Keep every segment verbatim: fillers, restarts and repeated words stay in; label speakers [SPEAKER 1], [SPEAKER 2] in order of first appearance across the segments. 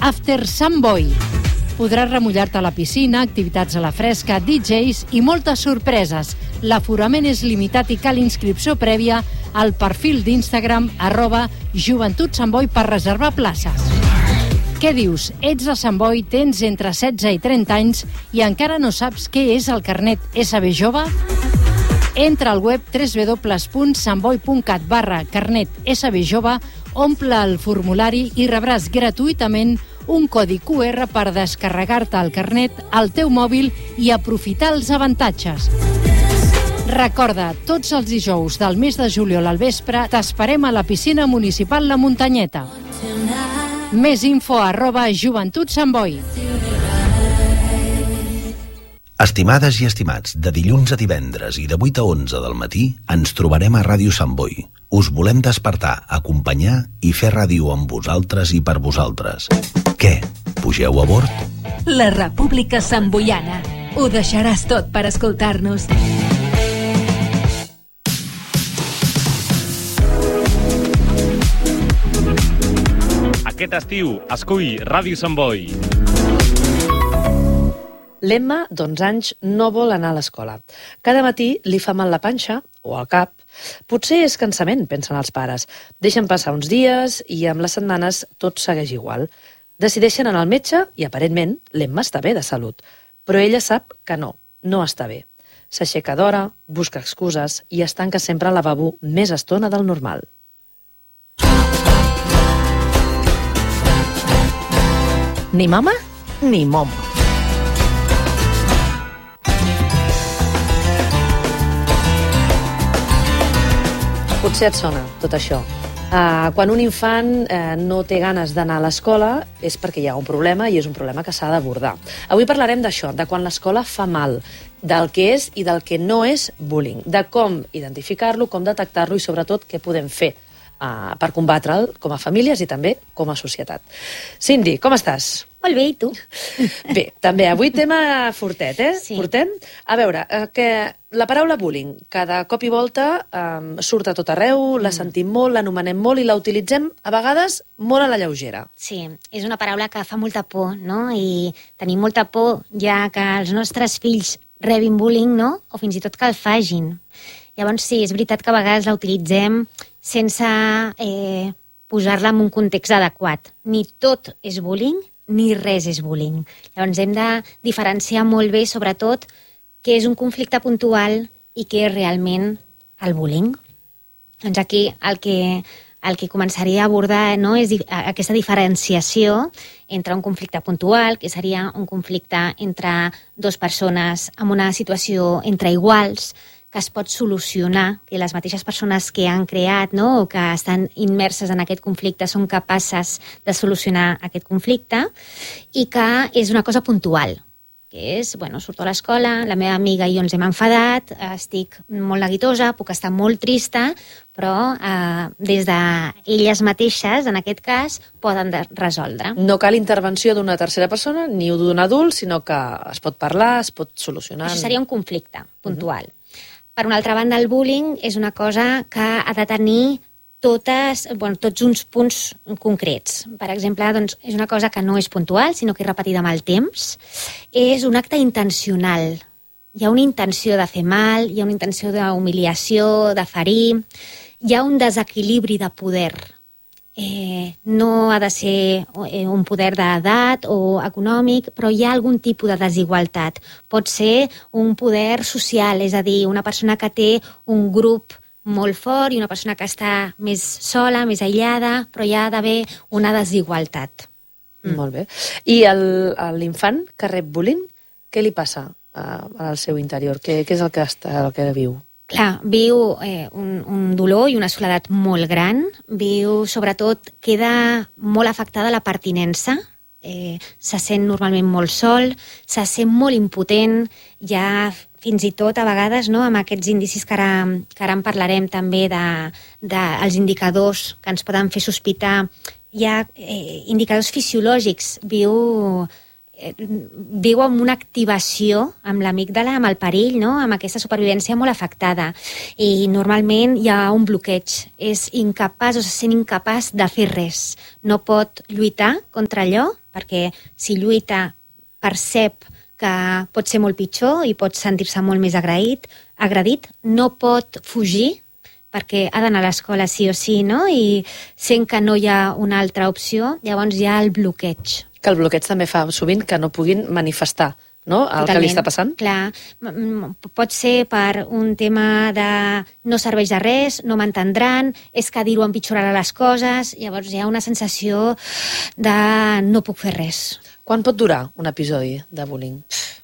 [SPEAKER 1] After Sant Boi. Podràs remullar-te a la piscina, activitats a la fresca, D Js i moltes sorpreses. L'aforament és limitat i cal inscripció prèvia al perfil d'Instagram arroba Joventut Sant Boi per reservar places. Què dius? Ets a Sant Boi, tens entre setze i trenta anys i encara no saps què és el carnet S B Jove? Entra al web w w w punt santboi punt cat barra carnet S B Jove, omple el formulari i rebràs gratuïtament un codi Q R per descarregar-te el carnet al teu mòbil i aprofitar els avantatges. Recorda, tots els dijous del mes de juliol al vespre t'esperem a la piscina municipal La Muntanyeta. Més info arroba Joventut Sant Boi.
[SPEAKER 2] Estimades i estimats, de dilluns a divendres i de vuit a onze del matí ens trobarem a Ràdio Sant Boi. Us volem despertar, acompanyar i fer ràdio amb vosaltres i per vosaltres. Què? Pugeu a bord?
[SPEAKER 3] La República Santboiana. Ho deixaràs tot per escoltar-nos.
[SPEAKER 4] Aquest estiu, escull Ràdio Sant Boi.
[SPEAKER 5] L'Emma, d'onze anys, no vol anar a l'escola. Cada matí li fa mal la panxa, o al cap. Potser és cansament, pensen els pares. Deixen passar uns dies i amb les setmanes tot segueix igual. Decideixen anar al metge i, aparentment, l'Emma està bé de salut. Però ella sap que no, no està bé. S'aixeca d'hora, busca excuses i es tanca sempre al lavabo més estona del normal. Ni mama, ni mom. Potser et sona tot això. Uh, quan un infant uh, no té ganes d'anar a l'escola és perquè hi ha un problema i és un problema que s'ha d'abordar. Avui parlarem d'això, de quan l'escola fa mal, del que és i del que no és bullying, de com identificar-lo, com detectar-lo i sobretot què podem fer uh, per combatre'l com a famílies i també com a societat. Cindy, com estàs?
[SPEAKER 6] Molt bé, i tu?
[SPEAKER 5] Bé, també avui tema fortet, eh?
[SPEAKER 6] Sí.
[SPEAKER 5] Portem? A veure, eh, que la paraula bullying, cada cop i volta eh, surt a tot arreu, la sentim molt, l'anomenem molt i la utilitzem a vegades molt a la lleugera.
[SPEAKER 6] Sí, és una paraula que fa molta por, no? I tenim molta por ja que els nostres fills rebin bullying, no? O fins i tot que el fagin. Llavors sí, és veritat que a vegades la utilitzem sense eh, posar-la en un context adequat. Ni tot és bullying, ni res és bullying. Llavors hem de diferenciar molt bé, sobretot, què és un conflicte puntual i què és realment el bullying. Doncs aquí el que, el que començaria a abordar, no, és aquesta diferenciació entre un conflicte puntual, que seria un conflicte entre dues persones en una situació entre iguals, que es pot solucionar, que les mateixes persones que han creat, no, o que estan immerses en aquest conflicte són capaces de solucionar aquest conflicte, i que és una cosa puntual, que és, bueno, surto a l'escola, la meva amiga i jo ens hem enfadat, estic molt neguitosa, puc estar molt trista, però eh, des d'elles mateixes, en aquest cas, poden resoldre.
[SPEAKER 5] No cal intervenció d'una tercera persona ni d'un adult, sinó que es pot parlar, es pot solucionar.
[SPEAKER 6] Això seria un conflicte puntual. Uh-huh. Per una altra banda, el bullying és una cosa que ha de tenir totes, bueno, tots uns punts concrets. Per exemple, doncs, és una cosa que no és puntual, sinó que és repetida amb el temps. És un acte intencional. Hi ha una intenció de fer mal, hi ha una intenció d'humiliació, de ferir, hi ha un desequilibri de poder. Eh, no ha de ser eh, un poder d'edat o econòmic, però hi ha algun tipus de desigualtat. Pot ser un poder social, és a dir, una persona que té un grup molt fort i una persona que està més sola, més aïllada, però hi ha d'haver una desigualtat.
[SPEAKER 5] Mm. Molt bé. I el, l'infant que rep bullying, què li passa uh, al seu interior? Què, què és el que, està, el que viu?
[SPEAKER 6] Clar, viu eh, un, un dolor i una soledat molt gran, viu, sobretot, queda molt afectada la pertinença, eh, se sent normalment molt sol, se sent molt impotent, ja fins i tot a vegades, no, amb aquests indicis que ara, que ara en parlarem també de, de els indicadors que ens poden fer sospitar, hi ha eh, indicadors fisiològics, viu viu amb una activació amb l'amígdala, amb el perill, no? Amb aquesta supervivència molt afectada. I normalment hi ha un bloqueig. És incapaç o se sent incapaç de fer res. No pot lluitar contra allò, perquè si lluita percep que pot ser molt pitjor i pot sentir-se molt més agraït, agredit. No pot fugir, perquè ha d'anar a l'escola sí o sí, no? I sent que no hi ha una altra opció, llavors hi ha el bloqueig.
[SPEAKER 5] Que el bloqueig també fa sovint que no puguin manifestar, no?, el
[SPEAKER 6] Totalment.
[SPEAKER 5] que li està passant.
[SPEAKER 6] Clar, pot ser per un tema de no serveix de res, no m'entendran, és que dir-ho empitjorarà les coses, llavors hi ha una sensació de no puc fer res.
[SPEAKER 5] Quan pot durar un episodi de bullying?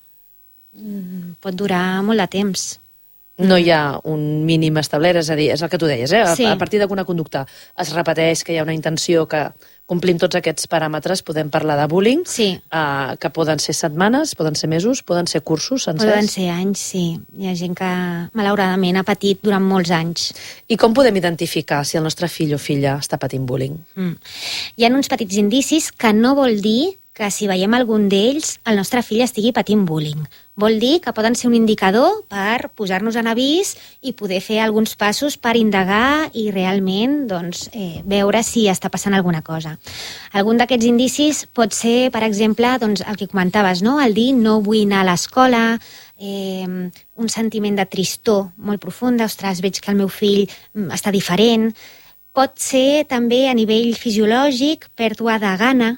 [SPEAKER 6] Pot durar molt de temps.
[SPEAKER 5] No hi ha un mínim establert, és a dir, és el que tu deies, eh? A,
[SPEAKER 6] Sí.
[SPEAKER 5] a partir d'alguna conducta es repeteix que hi ha una intenció que complim tots aquests paràmetres, podem parlar de bullying,
[SPEAKER 6] Sí.
[SPEAKER 5] eh, que poden ser setmanes, poden ser mesos, poden ser cursos sencers.
[SPEAKER 6] Poden ser anys, sí. Hi ha gent que, malauradament, ha patit durant molts anys.
[SPEAKER 5] I com podem identificar si el nostre fill o filla està patint bullying?
[SPEAKER 6] Mm. Hi ha uns petits indicis que no vol dir que si veiem algun d'ells el nostre fill estigui patint bullying. Vol dir que poden ser un indicador per posar-nos en avís i poder fer alguns passos per indagar i realment doncs, eh, veure si està passant alguna cosa. Algun d'aquests indicis pot ser, per exemple, doncs, el que comentaves, no? El dir no vull anar a l'escola, eh, un sentiment de tristor molt profunda, ostres, veig que el meu fill està diferent. Pot ser també a nivell fisiològic, pèrdua de gana,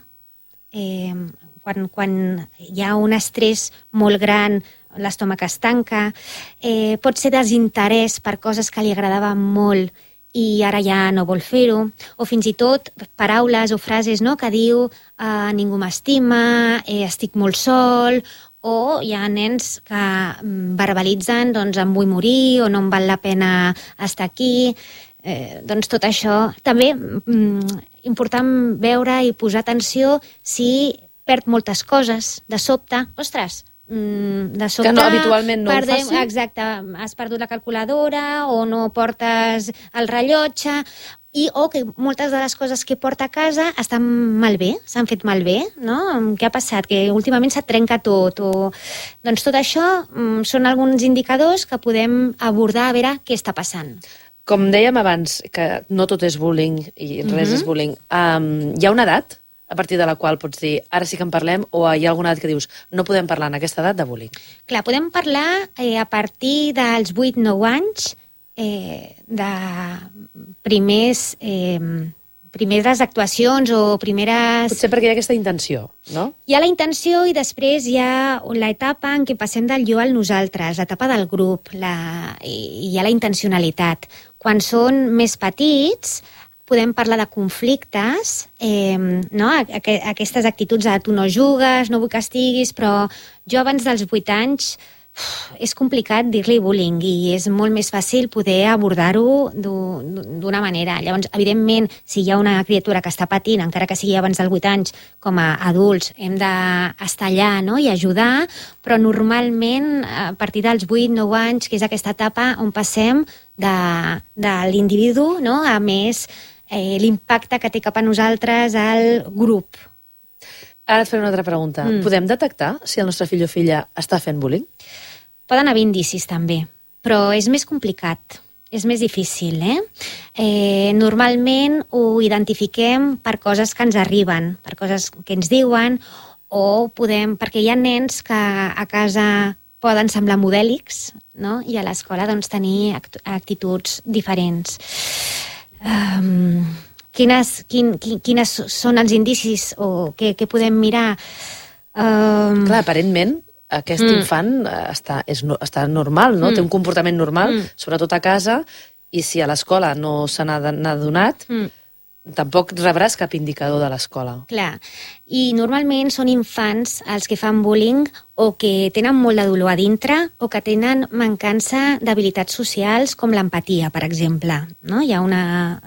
[SPEAKER 6] Eh, quan, quan hi ha un estrès molt gran, l'estómac es tanca, eh, pot ser desinterès per coses que li agradaven molt i ara ja no vol fer-ho, o fins i tot paraules o frases, no?, que diu eh, ningú m'estima, eh, estic molt sol, o hi ha nens que verbalitzen doncs em vull morir o no em val la pena estar aquí. Eh, doncs tot això també mm, important veure i posar atenció si perd moltes coses de sobte. Ostres, mm, de sobte...
[SPEAKER 5] Que no, habitualment no
[SPEAKER 6] perdem,
[SPEAKER 5] ho faci.
[SPEAKER 6] Exacte, has perdut la calculadora o no portes el rellotge, i o que moltes de les coses que porta a casa estan malbé, s'han fet malbé, no? Què ha passat? Que últimament se't trenca tot. O... Doncs tot això mm, són alguns indicadors que podem abordar a veure què està passant.
[SPEAKER 5] Com dèiem abans, que no tot és bullying i res
[SPEAKER 6] Mhm.
[SPEAKER 5] és bullying, um, hi ha una edat a partir de la qual pots dir ara sí que en parlem, o hi ha alguna edat que dius no podem parlar en aquesta edat de bullying?
[SPEAKER 6] Clar, podem parlar eh, a partir dels vuit nou anys eh, de primers, eh, primeres actuacions o primeres...
[SPEAKER 5] Potser perquè hi ha aquesta intenció, no?
[SPEAKER 6] Hi ha la intenció i després hi ha l'etapa en què passem del jo al nosaltres, l'etapa del grup, la... i hi ha la intencionalitat. Quan són més petits, podem parlar de conflictes, eh, no? Aqu aquestes actituds de tu no jugues, no vull que estiguis, però jo abans dels vuit anys uf, és complicat dir-li bullying i és molt més fàcil poder abordar-ho d'una manera. Llavors, evidentment, si hi ha una criatura que està patint, encara que sigui abans dels vuit anys, com a adults, hem d'estar allà, no?, i ajudar, però normalment a partir dels vuit nou anys, que és aquesta etapa on passem de, de l'individu, no?, a més eh, l'impacte que té cap a nosaltres el grup.
[SPEAKER 5] Ara et faré una altra pregunta. Mm. Podem detectar si el nostre fill o filla està fent bullying?
[SPEAKER 6] Poden haver indicis també, però és més complicat, és més difícil, eh? eh? Normalment ho identifiquem per coses que ens arriben, per coses que ens diuen, o podem... perquè hi ha nens que a casa poden semblar modèlics, no?, i a l'escola doncs, tenir actituds diferents. Um, quines, quin, quin, quines són els indicis o què, què podem mirar? Um...
[SPEAKER 5] Clar, aparentment, aquest mm. infant està, és, està normal, no? Mm. Té un comportament normal, mm. sobretot a casa, i si a l'escola no se n'ha adonat, mm. tampoc rebràs cap indicador de l'escola.
[SPEAKER 6] Clar, i normalment són infants els que fan bullying o que tenen molt de dolor a dintre o que tenen mancança d'habilitats socials com l'empatia, per exemple. No? Hi ha una,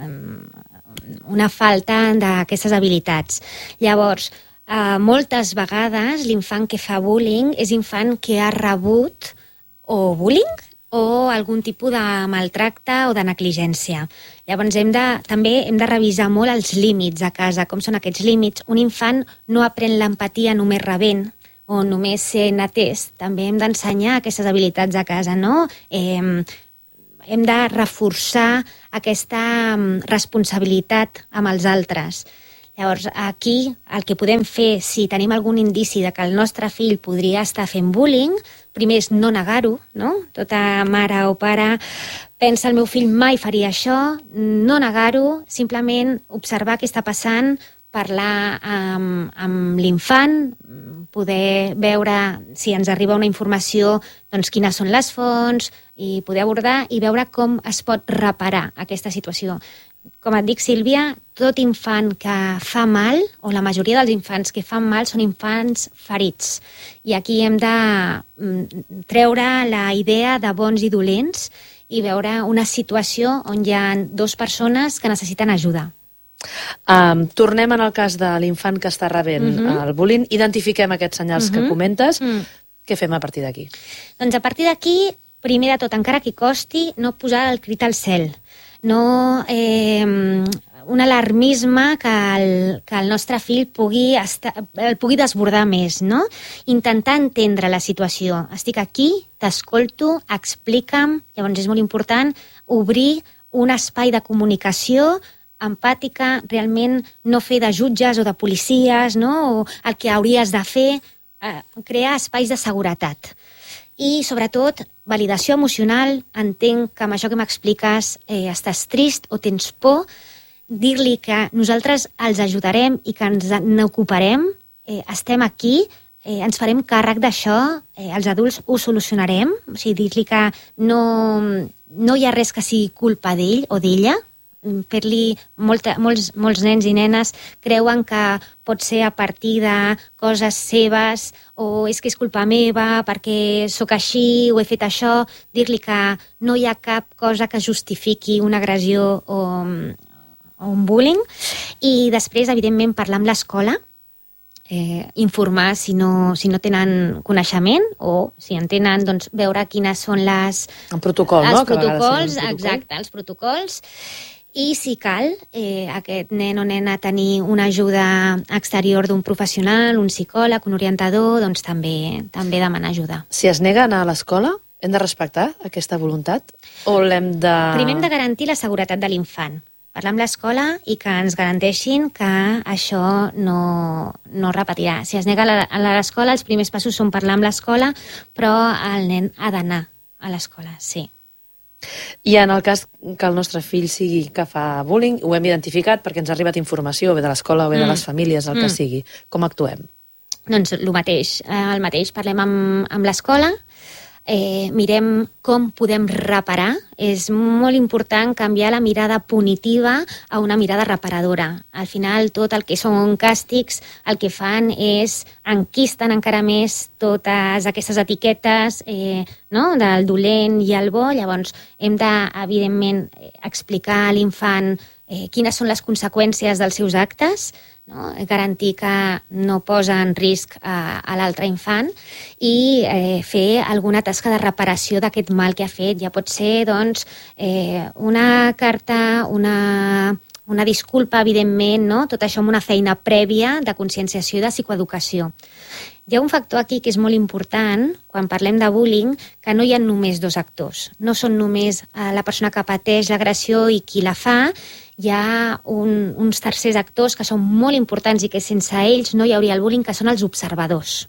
[SPEAKER 6] una falta d'aquestes habilitats. Llavors, eh, moltes vegades l'infant que fa bullying és infant que ha rebut o bullying o algun tipus de maltracte o de negligència. Llavors hem de, també hem de revisar molt els límits a casa, com són aquests límits. Un infant no aprèn l'empatia només rebent, o només sent atès, també hem d'ensenyar aquestes habilitats a casa, no? Eh, hem de reforçar aquesta responsabilitat amb els altres. Llavors, aquí el que podem fer, si tenim algun indici de que el nostre fill podria estar fent bullying, primer és no negar-ho, no? Tota mare o pare pensa el meu fill mai faria això, no negar-ho, simplement observar què està passant, parlar amb, amb l'infant, poder veure si ens arriba una informació, doncs quines són les fonts, i poder abordar i veure com es pot reparar aquesta situació. Com et dic, Sílvia, tot infant que fa mal, o la majoria dels infants que fan mal, són infants ferits. I aquí hem de treure la idea de bons i dolents i veure una situació on hi ha dues persones que necessiten ajuda.
[SPEAKER 5] Um, tornem en el cas de l'infant que està rebent
[SPEAKER 6] Uh-huh.
[SPEAKER 5] el bullying, identifiquem aquests senyals que
[SPEAKER 6] Uh-huh.
[SPEAKER 5] comentes.
[SPEAKER 6] Mm.
[SPEAKER 5] Què fem a partir d'aquí?
[SPEAKER 6] Doncs a partir d'aquí, primer de tot, encara que costi, no posar el crit al cel. No eh, un alarmisme que el, que el nostre fill pugui, estar, el pugui desbordar més, no? Intentar entendre la situació. Estic aquí, t'escolto, explica'm. Llavors és molt important obrir un espai de comunicació empàtica, realment no fer de jutges o de policies, no? O el que hauries de fer, eh, crear espais de seguretat. I, sobretot, validació emocional. Entenc que amb això que m'expliques eh, estàs trist o tens por. Dir-li que nosaltres els ajudarem i que ens n'ocuparem. Eh, estem aquí, eh, ens farem càrrec d'això, eh, els adults ho solucionarem. O sigui, dir-li que no, no hi ha res que sigui culpa d'ell o d'ella. Fer-li molta, molts, molts nens i nenes creuen que pot ser a partir de coses seves o és que és culpa meva perquè sóc així o he fet això. Dir-li que no hi ha cap cosa que justifiqui una agressió o, o un bullying. I després, evidentment, parlar amb l'escola, eh, informar si no, si no tenen coneixement o si en tenen, doncs, veure quines són les...
[SPEAKER 5] El protocol,
[SPEAKER 6] els
[SPEAKER 5] no? Que a vegades
[SPEAKER 6] protocols,
[SPEAKER 5] tenen un protocol.
[SPEAKER 6] exacte, els protocols. I si cal, eh, aquest nen o nena tenir una ajuda exterior d'un professional, un psicòleg, un orientador, doncs també també demanar ajuda.
[SPEAKER 5] Si es nega a anar a l'escola, hem de respectar aquesta voluntat? O l'hem de...
[SPEAKER 6] Primer hem de garantir la seguretat de l'infant. Parlar amb l'escola i que ens garanteixin que això no, no repetirà. Si es nega a l'escola, els primers passos són parlar amb l'escola, però el nen ha d'anar a l'escola, sí.
[SPEAKER 5] I en el cas que el nostre fill sigui que fa bullying, ho hem identificat perquè ens ha arribat informació, o bé de l'escola o bé mm. de les famílies, el que
[SPEAKER 6] Mm.
[SPEAKER 5] sigui. Com actuem?
[SPEAKER 6] Doncs el mateix, eh, el mateix. Parlem amb, amb l'escola, eh, mirem com podem reparar. És molt important canviar la mirada punitiva a una mirada reparadora. Al final, tot el que són càstigs, el que fan és enquisten encara més totes aquestes etiquetes eh, no? del dolent i el bo. Llavors, hem de, evidentment, explicar a l'infant eh, quines són les conseqüències dels seus actes, no? Garantir que no posa en risc a, a l'altre infant i eh, fer alguna tasca de reparació d'aquest mal que ha fet. Ja pot ser, doncs, eh, una carta, una, una disculpa, evidentment, no? Tot això amb una feina prèvia de conscienciació i de psicoeducació. Hi ha un factor aquí que és molt important, quan parlem de bullying, que no hi ha només dos actors. No són només eh, la persona que pateix l'agressió i qui la fa. Hi ha un, uns tercers actors que són molt importants i que sense ells no hi hauria el bullying, que són els observadors.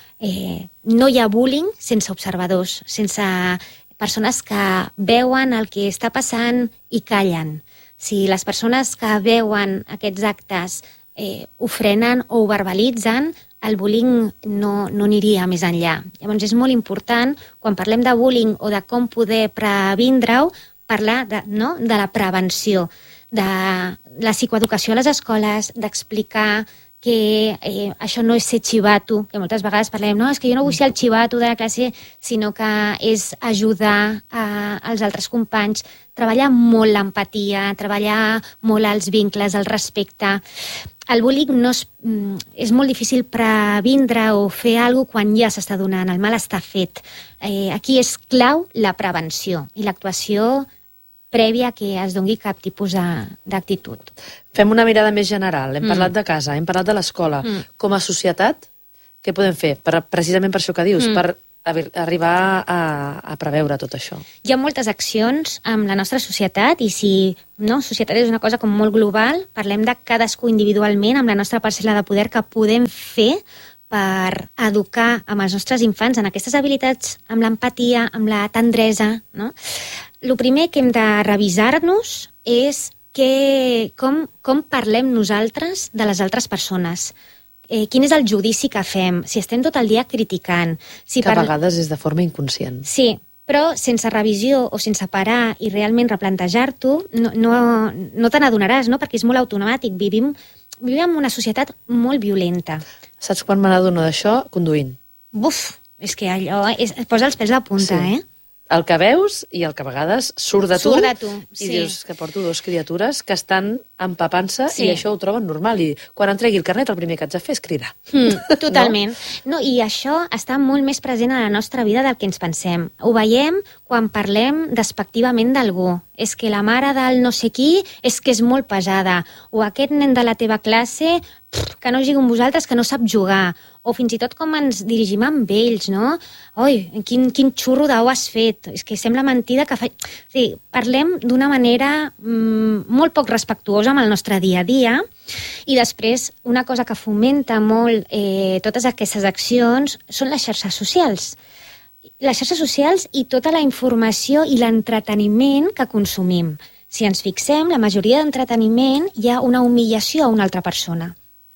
[SPEAKER 6] Eh, no hi ha bullying sense observadors, sense persones que veuen el que està passant i callen. Si les persones que veuen aquests actes eh, ho frenen o ho verbalitzen, el bullying no, no aniria més enllà. Llavors és molt important, quan parlem de bullying o de com poder previndre-ho, parlar de, no? de la prevenció, de la psicoeducació a les escoles, d'explicar que eh, això no és ser xivato, que moltes vegades parlem, no, és que jo no vull ser el xivato de la classe, sinó que és ajudar a, als altres companys, treballar molt l'empatia, treballar molt els vincles, el respecte. El bullying no és, és molt difícil previndre o fer alguna cosa quan ja s'està donant, el mal està fet. Eh, aquí és clau la prevenció i l'actuació prèvia que es doni cap tipus d'actitud.
[SPEAKER 5] Fem una mirada més general. Hem mm. parlat de casa, hem parlat de l'escola. Mm. Com a societat, què podem fer? Per, precisament per això que dius, mm. per arribar a, a preveure tot això.
[SPEAKER 6] Hi ha moltes accions amb la nostra societat i si no, societat és una cosa com molt global, parlem de cadascú individualment amb la nostra parcel·la de poder que podem fer per educar amb els nostres infants en aquestes habilitats, amb l'empatia, amb la tendresa. No? El primer que hem de revisar-nos és que, com, com parlem nosaltres de les altres persones. Eh, quin és el judici que fem, si estem tot el dia criticant. Si
[SPEAKER 5] que a vegades és de forma inconscient.
[SPEAKER 6] Sí, però sense revisió o sense parar i realment replantejar-t'ho, no, no, no te n'adonaràs, no? Perquè és molt automàtic. Vivim, vivim en una societat molt violenta.
[SPEAKER 5] Saps quan me n'adono d'això? Conduint.
[SPEAKER 6] Buf, és que allò és, es posa els pèls de punta, sí. eh?
[SPEAKER 5] El que veus i el que a vegades surt de tu,
[SPEAKER 6] surt de tu
[SPEAKER 5] i
[SPEAKER 6] sí.
[SPEAKER 5] dius que porto dos criatures que estan empapant-se
[SPEAKER 6] sí.
[SPEAKER 5] i això ho troben normal. I quan em tregui el carnet el primer que haig de fer és cridar.
[SPEAKER 6] Mm, totalment. No? No, I això està molt més present a la nostra vida del que ens pensem. Ho veiem quan parlem despectivament d'algú. És que la mare del no sé qui és que és molt pesada. O aquest nen de la teva classe pff, que no juga amb vosaltres, que no sap jugar. O fins i tot com ens dirigim amb ells, no? Oi, quin, quin xurro d'ou has fet? És que sembla mentida que fa... O sigui, parlem d'una manera mm, molt poc respectuosa amb el nostre dia a dia i després una cosa que fomenta molt eh, totes aquestes accions són les xarxes socials. Les xarxes socials i tota la informació i l'entreteniment que consumim. Si ens fixem, la majoria d'entreteniment hi ha una humillació a una altra persona.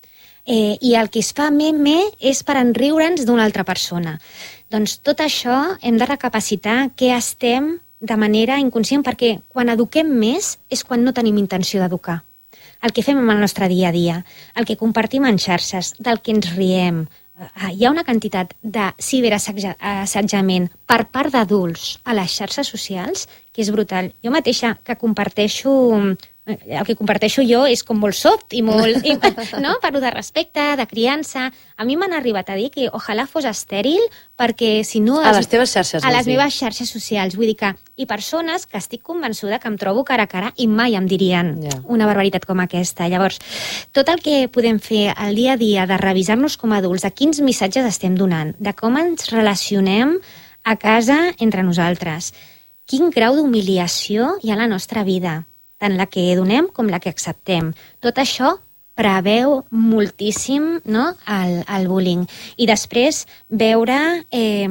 [SPEAKER 6] Eh, I el que es fa meme és per enriure'ns d'una altra persona. Doncs tot això hem de recapacitar què estem de manera inconscient, perquè quan eduquem més és quan no tenim intenció d'educar. El que fem amb el nostre dia a dia, el que compartim en xarxes, del que ens riem. Hi ha una quantitat de ciberassetjament per part d'adults a les xarxes socials que és brutal. Jo mateixa, que comparteixo... El que comparteixo jo és com molt soft i molt... I, no? Parlo de respecte, de criança... A mi m'han arribat a dir que ojalà fos estèril perquè si no...
[SPEAKER 5] A les teves xarxes.
[SPEAKER 6] A les meves xarxes socials. Vull dir que hi ha persones que estic convençuda que em trobo cara a cara i mai em dirien yeah. una barbaritat com aquesta. Llavors, tot el que podem fer al dia a dia de revisar-nos com a adults, de quins missatges estem donant, de com ens relacionem a casa entre nosaltres, quin grau d'humiliació hi ha a la nostra vida, tant la que donem com la que acceptem. Tot això preveu moltíssim, no, el, el bullying. I després veure eh,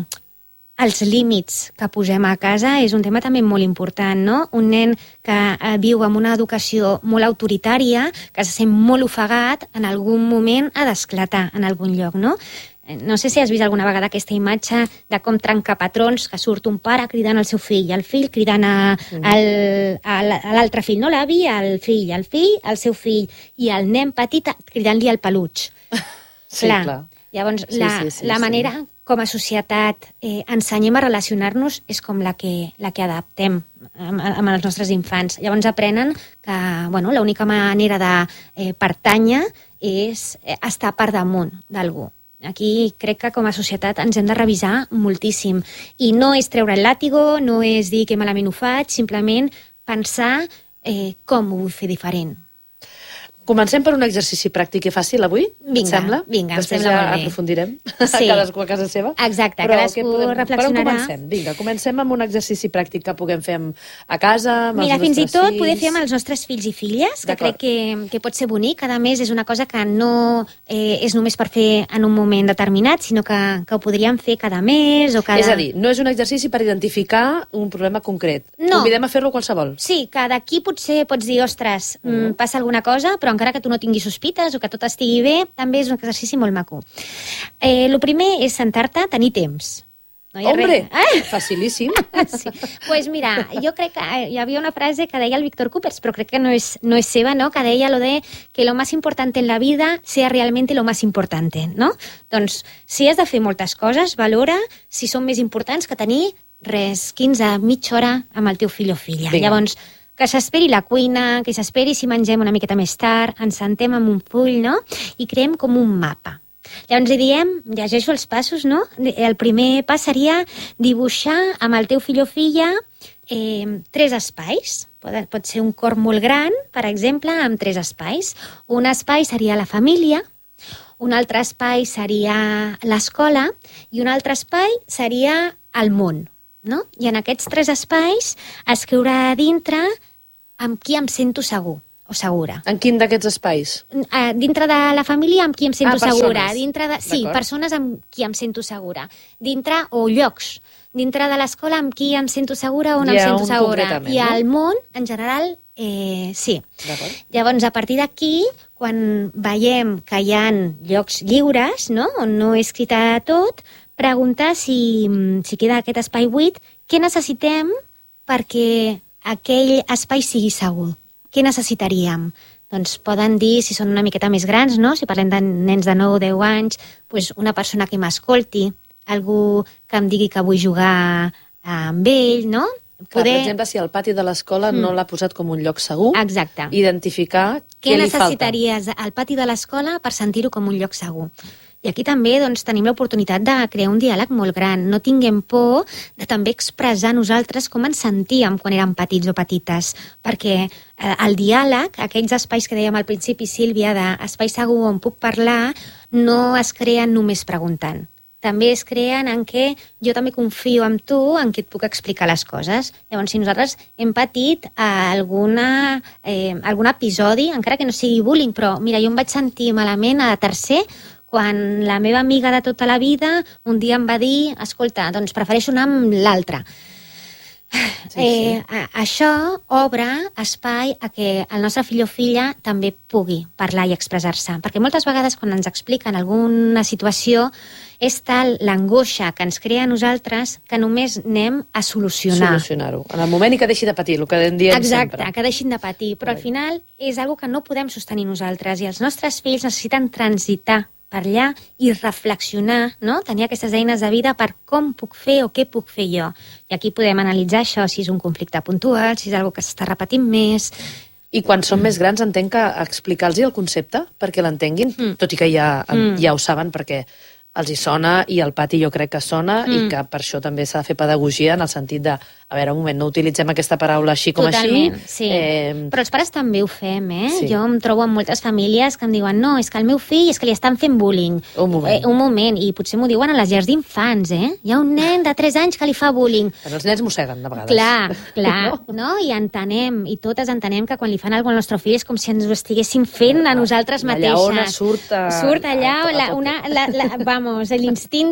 [SPEAKER 6] els límits que posem a casa és un tema també molt important, no? Un nen que eh, viu amb una educació molt autoritària, que se sent molt ofegat, en algun moment ha d'esclatar en algun lloc, no? No sé si has vist alguna vegada aquesta imatge de com trenca patrons, que surt un pare cridant al seu fill, i el fill cridant a, mm. al, a l'altre fill, no l'avi, al fill, el fill, al seu fill, i el nen petit cridant-li al peluig.
[SPEAKER 5] Sí, clar. clar.
[SPEAKER 6] Llavors,
[SPEAKER 5] sí,
[SPEAKER 6] la,
[SPEAKER 5] sí, sí,
[SPEAKER 6] la
[SPEAKER 5] sí.
[SPEAKER 6] manera com a societat eh, ensenyem a relacionar-nos és com la que, la que adaptem amb, amb els nostres infants. Llavors aprenen que bueno, l'única manera de eh, pertànyer és estar per damunt d'algú. Aquí crec que com a societat ens hem de revisar moltíssim. I no és treure el làtigo, no és dir que malament ho faig, simplement pensar eh, com ho vull fer diferent.
[SPEAKER 5] Comencem per un exercici pràctic i fàcil avui,
[SPEAKER 6] vinga,
[SPEAKER 5] et sembla?
[SPEAKER 6] Vinga,
[SPEAKER 5] Després
[SPEAKER 6] em sembla
[SPEAKER 5] ja
[SPEAKER 6] molt bé.
[SPEAKER 5] aprofundirem
[SPEAKER 6] Sí.
[SPEAKER 5] cadascú a casa seva.
[SPEAKER 6] Exacte,
[SPEAKER 5] Però
[SPEAKER 6] cadascú
[SPEAKER 5] podem,
[SPEAKER 6] reflexionarà.
[SPEAKER 5] Per on comencem? Vinga, comencem amb un exercici pràctic que puguem fer a casa, amb
[SPEAKER 6] Mira,
[SPEAKER 5] els
[SPEAKER 6] fins i
[SPEAKER 5] nostres
[SPEAKER 6] tot
[SPEAKER 5] fills.
[SPEAKER 6] poder fer amb els nostres fills i filles, que crec que, que pot ser bonic. A més, és una cosa que no eh, és només per fer en un moment determinat, sinó que, que ho podríem fer cada mes o cada...
[SPEAKER 5] És a dir, no és un exercici per identificar un problema concret.
[SPEAKER 6] No.
[SPEAKER 5] Convidem a fer-lo qualsevol.
[SPEAKER 6] Sí, que d'aquí potser pots dir, ostres, uh -huh. passa alguna cosa, però encara que tu no tinguis sospites o que tot estigui bé, també és un exercici molt maco. Eh, lo primer és sentar-te, tenir temps. No hi ha
[SPEAKER 5] Hombre,
[SPEAKER 6] res.
[SPEAKER 5] facilíssim.
[SPEAKER 6] Sí. Pues mira, jo crec que hi havia una frase que deia el Víctor Coopers, però crec que no és, no és seva, ¿no? Que deia lo de que lo más importante en la vida sea realmente lo más importante, ¿no? Doncs, si has de fer moltes coses, valora si són més importants que tenir res, quinze, mitja hora amb el teu fill o filla.
[SPEAKER 5] Vinga.
[SPEAKER 6] Llavors, que s'esperi la cuina, que s'esperi si mengem una miqueta més tard, ens sentem amb un full, no? I creem com un mapa. Llavors hi diem, llegeixo els passos, no? El primer pas seria dibuixar amb el teu fill o filla eh, tres espais. Pot, pot ser un cor molt gran, per exemple, amb tres espais. Un espai seria la família, un altre espai seria l'escola i un altre espai seria el món, no? I en aquests tres espais escriure a dintre amb qui em sento segur o segura.
[SPEAKER 5] En quin d'aquests espais?
[SPEAKER 6] Uh, dintre de la família amb qui em sento
[SPEAKER 5] Ah, persones.
[SPEAKER 6] segura. Dintre de, sí,
[SPEAKER 5] D'acord.
[SPEAKER 6] persones amb qui em sento segura. Dintre, o llocs, dintre de l'escola amb qui em sento segura o on
[SPEAKER 5] Hi
[SPEAKER 6] em
[SPEAKER 5] ha
[SPEAKER 6] sento
[SPEAKER 5] un
[SPEAKER 6] segura.
[SPEAKER 5] concretament,
[SPEAKER 6] I
[SPEAKER 5] no?
[SPEAKER 6] al món, en general, eh, sí.
[SPEAKER 5] D'acord.
[SPEAKER 6] Llavors, a partir d'aquí, quan veiem que hi ha llocs lliures, no?, on no he escrit a tot, preguntar si, si queda aquest espai buit, què necessitem perquè aquell espai sigui segur. Què necessitaríem? Doncs poden dir, si són una miqueta més grans, no? Si parlem de nens de nou o deu anys, doncs una persona que m'escolti, algú que em digui que vull jugar amb ell, no?
[SPEAKER 5] Clar, per exemple, si el pati de l'escola mm. no l'ha posat com un lloc segur,
[SPEAKER 6] Exacte.
[SPEAKER 5] identificar què,
[SPEAKER 6] Què
[SPEAKER 5] li falta.
[SPEAKER 6] necessitaries al pati de l'escola per sentir-ho com un lloc segur? I aquí també doncs, tenim l'oportunitat de crear un diàleg molt gran. No tinguem por de també expressar nosaltres com ens sentíem quan érem petits o petites, perquè eh, el diàleg, aquells espais que dèiem al principi, Sílvia, d'espai segur on puc parlar, no es creen només preguntant. També es creen en què jo també confio en tu, en què et puc explicar les coses. Llavors, si nosaltres hem patit alguna, eh, algun episodi, encara que no sigui bullying, però mira, jo em vaig sentir malament a tercer quan la meva amiga de tota la vida un dia em va dir, escolta, doncs prefereixo anar amb l'altre. Sí, eh, sí. A, això obre espai a que el nostre fill o filla també pugui parlar i expressar-se, perquè moltes vegades quan ens expliquen alguna situació és tal l'angoixa que ens crea a nosaltres que només anem a solucionar.
[SPEAKER 5] Solucionar-ho. En el moment i que deixi de patir, el que en diem
[SPEAKER 6] Exacte,
[SPEAKER 5] sempre.
[SPEAKER 6] que deixin de patir, però al final és algo que no podem sostenir nosaltres i els nostres fills necessiten transitar per allà i reflexionar, no? Tenir aquestes eines de vida per com puc fer o què puc fer jo. I aquí podem analitzar això, si és un conflicte puntual, si és una cosa que s'està repetint més.
[SPEAKER 5] I quan són més grans entenc que explicar-los el concepte perquè l'entenguin, mm. tot i que ja, mm. ja ho saben perquè els hi sona i el pati jo crec que sona mm. i que per això també s'ha de fer pedagogia en el sentit de, a veure, un moment, no utilitzem aquesta paraula així com
[SPEAKER 6] Totalment,
[SPEAKER 5] així.
[SPEAKER 6] Sí.
[SPEAKER 5] Eh...
[SPEAKER 6] Però els pares també ho fem, eh?
[SPEAKER 5] Sí.
[SPEAKER 6] Jo em trobo amb moltes famílies que em diuen no, és que el meu fill és que li estan fent bullying.
[SPEAKER 5] Un moment.
[SPEAKER 6] Eh, un moment, i potser m'ho diuen a les llars d'infants, eh? Hi ha un nen de tres anys que li fa bullying.
[SPEAKER 5] Però els nens mosseguen, de vegades.
[SPEAKER 6] Clar, clar, no? no? I entenem, i totes entenem que quan li fan alguna cosa al nostre fill és com si ens ho estiguéssim fent a nosaltres
[SPEAKER 5] la
[SPEAKER 6] mateixes.
[SPEAKER 5] La lleona surt a...
[SPEAKER 6] Surt allà,
[SPEAKER 5] a, a, a
[SPEAKER 6] la, una, la, la, vamos, l'instinto.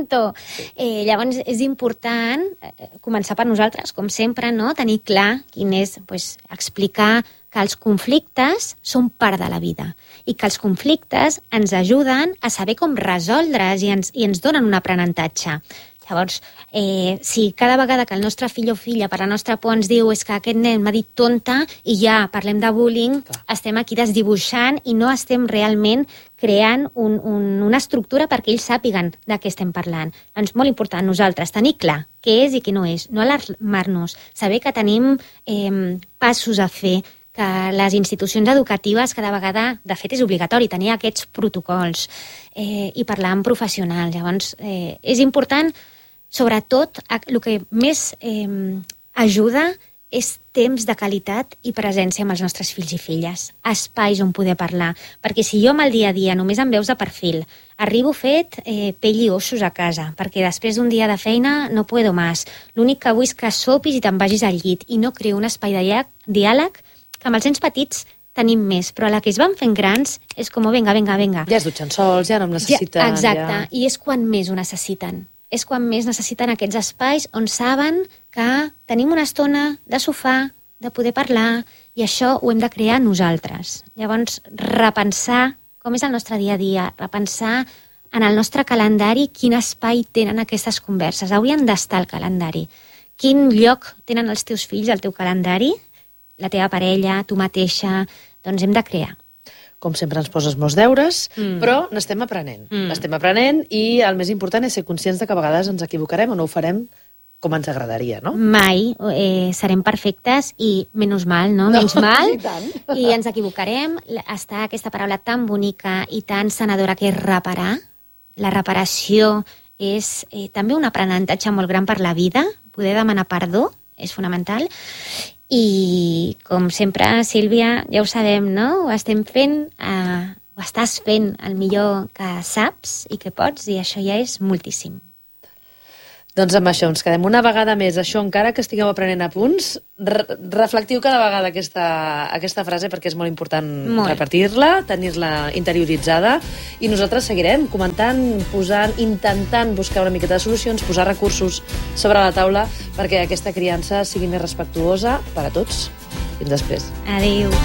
[SPEAKER 6] Eh, llavors és important eh, començar per nosaltres, com sempre, no? Tenir clar quin és, pues, explicar que els conflictes són part de la vida i que els conflictes ens ajuden a saber com resoldre's i ens, i ens donen un aprenentatge. Llavors, eh, si cada vegada que el nostre fill o filla per la nostra por ens diu és que aquest nen m'ha dit tonta i ja parlem de bullying, clar, estem aquí desdibuixant i no estem realment creant un, un, una estructura perquè ells sàpiguen de què estem parlant. Doncs molt important nosaltres tenir clar què és i què no és, no alarmar-nos, saber que tenim eh, passos a fer, que les institucions educatives cada vegada, de fet, és obligatori tenir aquests protocols eh, i parlar amb professionals. Llavors, eh, és important, sobretot, el que més eh, ajuda és temps de qualitat i presència amb els nostres fills i filles, espais on poder parlar, perquè si jo amb el dia a dia només em veus de perfil, arribo fet eh, pell i ossos a casa, perquè després d'un dia de feina no puedo más, l'únic que vull és que sopis i te'n vagis al llit i no creo un espai de diàleg que amb els nens petits tenim més, però a la que es van fent grans és com, venga, venga, venga.
[SPEAKER 5] Ja es dutxen sols, ja no em necessiten.
[SPEAKER 6] Ja, exacte,
[SPEAKER 5] ja...
[SPEAKER 6] i és quan més ho necessiten. És quan més necessiten aquests espais on saben que tenim una estona de sofà, de poder parlar, i això ho hem de crear nosaltres. Llavors, repensar com és el nostre dia a dia, repensar en el nostre calendari quin espai tenen aquestes converses. Haurien d'estar al calendari. Quin lloc tenen els teus fills al teu calendari? La teva parella, tu mateixa, doncs hem de crear.
[SPEAKER 5] Com sempre ens poses molts deures, mm. però n'estem aprenent.
[SPEAKER 6] Mm.
[SPEAKER 5] N'estem aprenent i el més important és ser conscients de que a vegades ens equivocarem o no ho farem com ens agradaria, no?
[SPEAKER 6] Mai eh, serem perfectes i menys mal, no? Menys
[SPEAKER 5] no,
[SPEAKER 6] mal.
[SPEAKER 5] I tant.
[SPEAKER 6] I ens equivocarem. Està aquesta paraula tan bonica i tan sanadora que és reparar. La reparació és eh, també un aprenentatge molt gran per la vida. Poder demanar perdó és fonamental. I, com sempre, Sílvia, ja ho sabem, no? Ho estem fent, eh, ho estàs fent el millor que saps i que pots, i això ja és moltíssim.
[SPEAKER 5] Doncs amb això ens quedem una vegada més. Això, encara que estigueu aprenent a punts, re reflectiu cada vegada aquesta, aquesta frase, perquè és molt important molt. repetir-la, tenir-la interioritzada, i nosaltres seguirem comentant, posant, intentant buscar una miqueta de solucions, posar recursos sobre la taula perquè aquesta criança sigui més respectuosa per a tots. Fins després.
[SPEAKER 6] Adéu.